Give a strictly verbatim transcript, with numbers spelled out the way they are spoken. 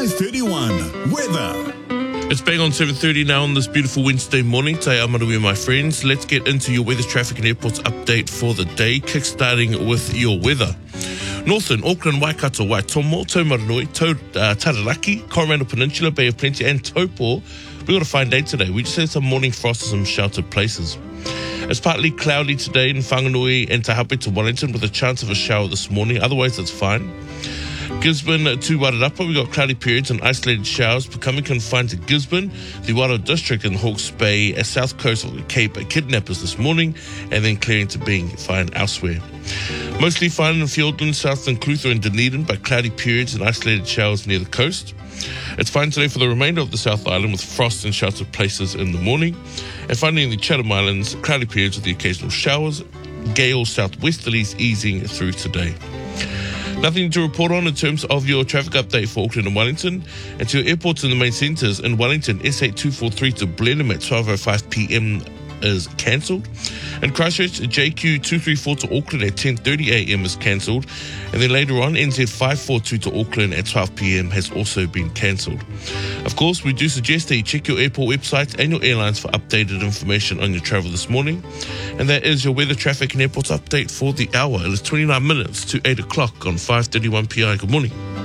five thirty-one. Weather. It's bang on seven thirty now on this beautiful Wednesday morning. Te Amaruia, my friends. Let's get into your weather, traffic and airports update for the day, kickstarting with your weather. Northern, Auckland, Waikato, Waitomo, Taumarunui, Tau, uh, Taranaki, Coromandel Peninsula, Bay of Plenty and Taupo. We've got a fine day today. We just had some morning frost in some sheltered places. It's partly cloudy today in Whanganui and Te Hape to Wellington with a chance of a shower this morning. Otherwise, it's fine. Gisborne to Wairarapa, we've got cloudy periods and isolated showers becoming confined to Gisborne, the Wairoa district and Hawke's Bay, a south coast of the Cape, kidnappers this morning, and then clearing to being fine elsewhere. Mostly fine in Fiordland, South and Clutha and Dunedin, but cloudy periods and isolated showers near the coast. It's fine today for the remainder of the South Island with frost in sheltered places in the morning. And finally in the Chatham Islands, cloudy periods with the occasional showers, gale southwesterlies easing through today. Nothing to report on in terms of your traffic update for Auckland and Wellington. And to your airports in the main centres, in Wellington, S eight two four three to Blenheim at twelve oh five p.m. is cancelled. And Christchurch, J Q two three four to Auckland at ten thirty a.m. is cancelled. And then later on, N Z five four two to Auckland at twelve p.m. has also been cancelled. Of course, we do suggest that you check your airport websites and your airlines for updated information on your travel this morning. And that is your weather, traffic and airports update for the hour. It is twenty-nine minutes to eight o'clock on five thirty-one p.m. Good morning.